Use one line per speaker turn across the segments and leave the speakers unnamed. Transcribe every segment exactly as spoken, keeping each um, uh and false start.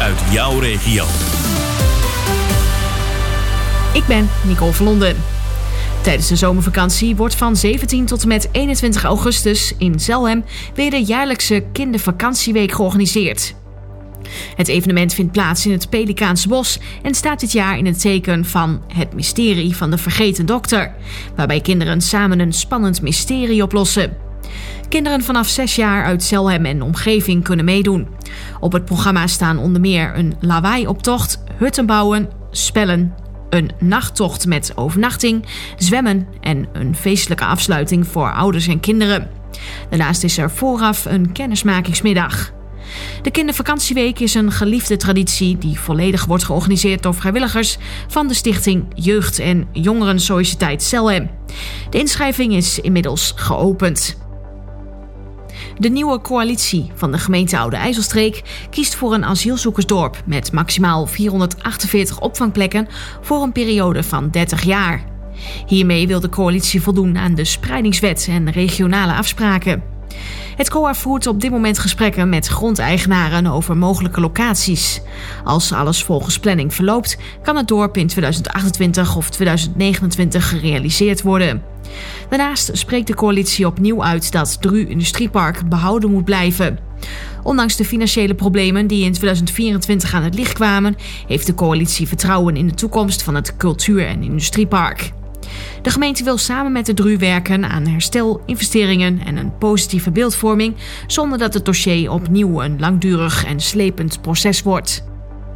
uit jouw regio.
Ik ben Nicole van Londen. Tijdens de zomervakantie wordt van zeventien tot en met eenentwintig augustus in Zelhem weer de jaarlijkse kindervakantieweek georganiseerd. Het evenement vindt plaats in het Pelikaanse Bos en staat dit jaar in het teken van het mysterie van de vergeten dokter, waarbij kinderen samen een spannend mysterie oplossen. Kinderen vanaf zes jaar uit Zelhem en omgeving kunnen meedoen. Op het programma staan onder meer een lawaaioptocht, hutten bouwen, spellen, een nachttocht met overnachting, zwemmen en een feestelijke afsluiting voor ouders en kinderen. Daarnaast is er vooraf een kennismakingsmiddag. De kindervakantieweek is een geliefde traditie die volledig wordt georganiseerd door vrijwilligers van de stichting Jeugd- en Jongerensociëteit Zelhem. De inschrijving is inmiddels geopend. De nieuwe coalitie van de gemeente Oude IJsselstreek kiest voor een asielzoekersdorp met maximaal vierhonderdachtenveertig opvangplekken voor een periode van dertig jaar. Hiermee wil de coalitie voldoen aan de spreidingswet en regionale afspraken. Het C O A voert op dit moment gesprekken met grondeigenaren over mogelijke locaties. Als alles volgens planning verloopt, kan het dorp in tweeduizend achtentwintig of tweeduizend negenentwintig gerealiseerd worden. Daarnaast spreekt de coalitie opnieuw uit dat Dru Industriepark behouden moet blijven. Ondanks de financiële problemen die in tweeduizend vierentwintig aan het licht kwamen, heeft de coalitie vertrouwen in de toekomst van het cultuur- en industriepark. De gemeente wil samen met de Dru werken aan herstel, investeringen en een positieve beeldvorming, zonder dat het dossier opnieuw een langdurig en slepend proces wordt.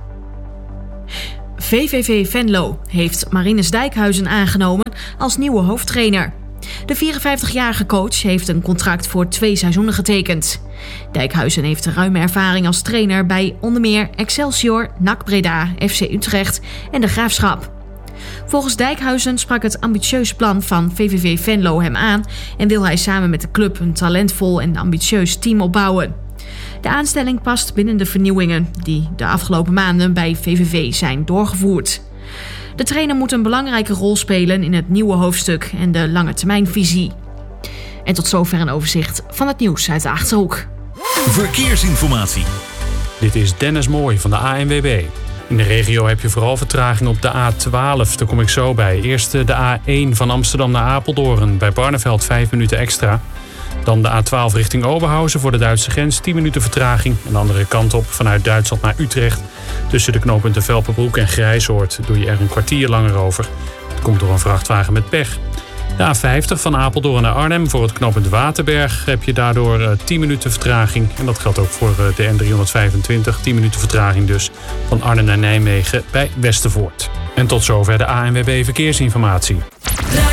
V V V Venlo heeft Marinus Dijkhuizen aangenomen als nieuwe hoofdtrainer. De vierenvijftigjarige coach heeft een contract voor twee seizoenen getekend. Dijkhuizen heeft ruime ervaring als trainer bij onder meer Excelsior, N A C Breda, F C Utrecht en de Graafschap. Volgens Dijkhuizen sprak het ambitieuze plan van V V V Venlo hem aan en wil hij samen met de club een talentvol en ambitieus team opbouwen. De aanstelling past binnen de vernieuwingen die de afgelopen maanden bij V V V zijn doorgevoerd. De trainer moet een belangrijke rol spelen in het nieuwe hoofdstuk en de lange termijnvisie. En tot zover een overzicht van het nieuws uit de Achterhoek.
Verkeersinformatie.
Dit is Dennis Mooij van de A N W B. In de regio heb je vooral vertraging op de A twaalf, daar kom ik zo bij. Eerst de A één van Amsterdam naar Apeldoorn, bij Barneveld vijf minuten extra. Dan de A twaalf richting Oberhausen voor de Duitse grens, tien minuten vertraging. En de andere kant op vanuit Duitsland naar Utrecht. Tussen de knooppunten Velpenbroek en Grijsoord doe je er een kwartier langer over. Het komt door een vrachtwagen met pech. De A vijftig van Apeldoorn naar Arnhem voor het knooppunt Waterberg heb je daardoor uh, tien minuten vertraging. En dat geldt ook voor uh, de N driehonderdvijfentwintig, tien minuten vertraging dus. Van Arnhem naar Nijmegen bij Westervoort. En tot zover de A N W B Verkeersinformatie.